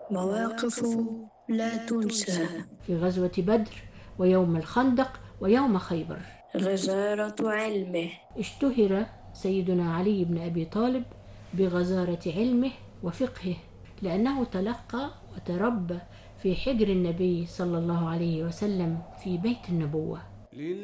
مواقف لا تنسى. في غزوة بدر ويوم الخندق ويوم خيبر. غزارة علمه. اشتهر سيدنا علي بن أبي طالب بغزارة علمه وفقهه، لأنه تلقى وتربى في حجر النبي صلى الله عليه وسلم في بيت النبوة.